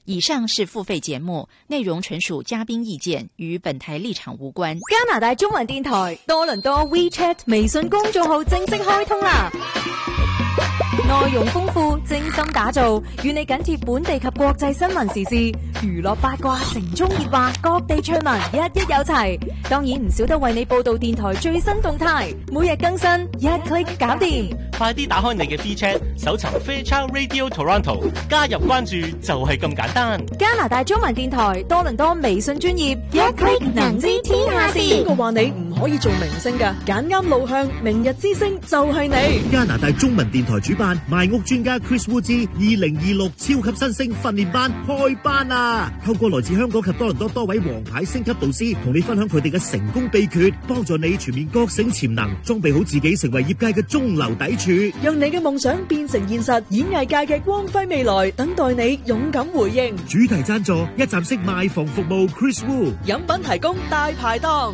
以上是付費節目，內容純屬嘉賓意見，與本台立場無關。 加拿大中文電台多倫多 WeChat 微信公眾號正式開通啦！內容豐富，精心打造，與你緊貼本地及國際新聞時事、娛樂八卦、城中熱話、各地趣聞，一有齊。當然唔少得為你報道電台最新動態，每日更新，一 click 搞掂。 快啲打開你嘅 WeChat，搜尋 Fairchild Radio Toronto， 加入關注就係咁簡單。 加拿大中文電台多倫多微信專頁，一 click 能知天下事。 邊個話你唔可以做明星㗎？揀啱路向，明日之星就係你。 加拿大中文電台主辦賣屋專家 Chris Wu 之2026超級新星訓練班開班啦！透過來自香港及多倫多多位王牌星級導師，同你分享佢哋嘅成功秘訣，幫助你全面覺醒潛能，裝備好自己，成為業界嘅中流砥柱。 讓你嘅夢想變成現實，演藝界嘅光輝未來等待你勇敢回應。 主題贊助一站式賣房服務 Chris Wu， 飲品提供大排檔。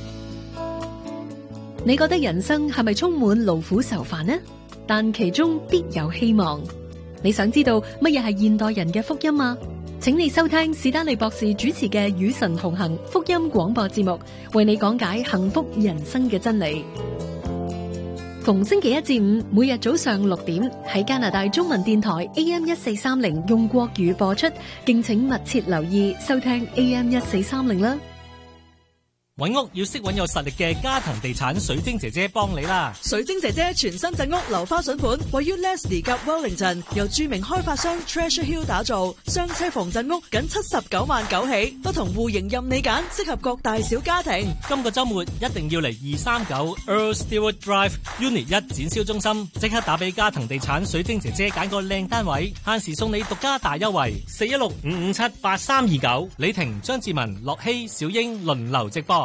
你覺得人生係咪充滿勞苦愁煩呢？但其中必有希望。你想知道乜嘢係現代人嘅福音嗎？請你收聽史丹利博士主持嘅與神同行福音廣播節目，為你講解幸福人生嘅真理。逢星期一至五，每日早上6點喺加拿大中文電台 AM1430用國語播出，敬請密切留意收聽 AM1430啦。 揾屋要識揾有實力嘅嘉騰地產水晶姐姐幫你啦！ 水晶姐姐全新鎮屋樓花筍盤，位於 Leslie 及 Wellington， 由著名開發商 Treasure Hill 打造，雙車房鎮屋僅79萬9起，不同戶型任你揀，適合各大小家庭。 今個週末一定要嚟239 Earl Stewart Drive Unit 1展銷中心，即刻打俾嘉騰地產水晶姐姐揀個靚單位，限時送你獨家大優惠，416-557-8329。李婷、張志文、樂希、小英輪流直播。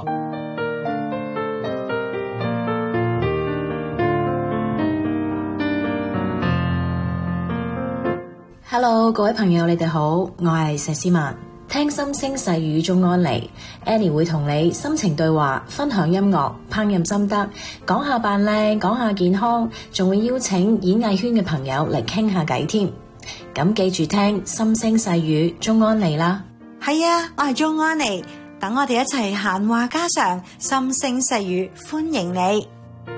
Hello， 各位朋友，你哋好，我係石思文。聽心聲細語中安妮 Annie 會同你心情對話，分享音樂、烹飪心得，講下扮靚，講下健康，仲會邀請演藝圈嘅朋友嚟傾下偈添。咁記住聽心聲細語中安妮啦。 係啊，我係中安妮。等我哋一齊閒話家常，心聲細語，歡迎你。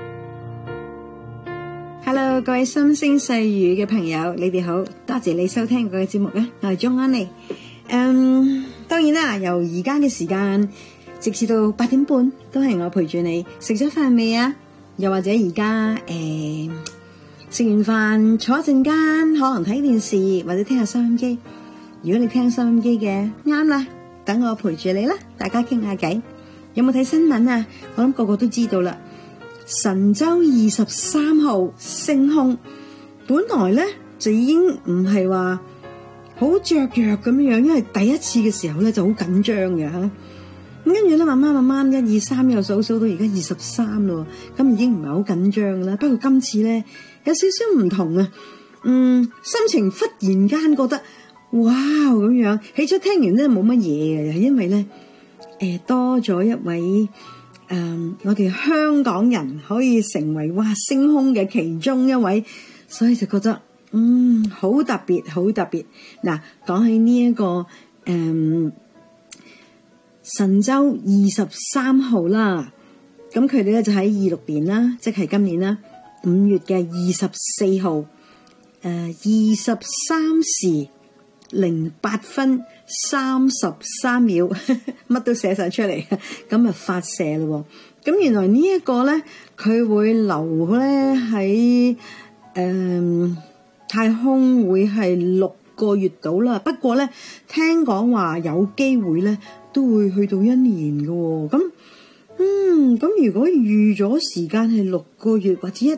Hello， 各位心聲細語嘅朋友，你哋好，多謝你收聽我嘅節目啊！我係鍾安妮。當然啦，由而家嘅時間直至到8點半，都係我陪住你。食咗飯未啊？又或者而家食完飯坐一陣間，可能睇電視或者聽下收音機。如果你聽收音機嘅，啱啦。等我陪住你啦，大家傾下偈。有冇睇新聞啊？我諗個個都知道啦。神舟23號升空，本來咧就已經唔係話好雀躍咁樣，因為第一次嘅時候咧就好緊張嘅吓。咁跟住咧慢慢1、2、3又數到而家23咯，咁已經唔係好緊張啦。不過今次咧有少少唔同啊，心情忽然間覺得。哇咁樣，起初聽完咧冇乜嘢嘅，係因為咧多咗一位我哋香港人可以成為升空嘅其中一位，所以就覺得好特別，好特別。嗱，講起呢一個神舟23號啦，咁佢哋咧就喺26年啦，即係今年啦5月嘅24號23時08分33秒，乜都寫晒出嚟，咁啊發射咯。咁原來呢一個咧，佢會留咧喺太空會係6個月到啦。不過咧，聽講話有機會咧都會去到1年嘅。咁如果預咗時間係6個月或者1